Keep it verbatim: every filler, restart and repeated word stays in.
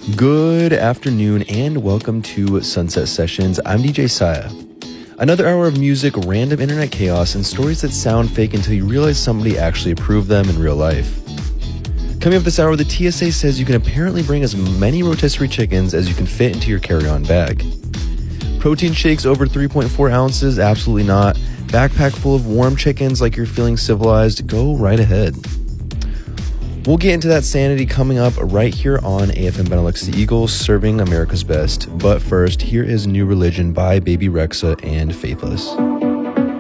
Good afternoon and welcome to Sunset Sessions. I'm D J Saya. Another hour of music, random internet chaos, and stories that sound fake until you realize somebody actually approved them in real life. Coming up this hour, the T S A says you can apparently bring as many rotisserie chickens as you can fit into your carry-on bag. Protein shakes over three point four ounces? Absolutely not. Backpack full of warm chickens like you're feeling civilized? Go right ahead. We'll get into that sanity coming up right here on A F M Benelux The Eagles, serving America's best. But first, here is New Religion by Baby Rexha and Faithless.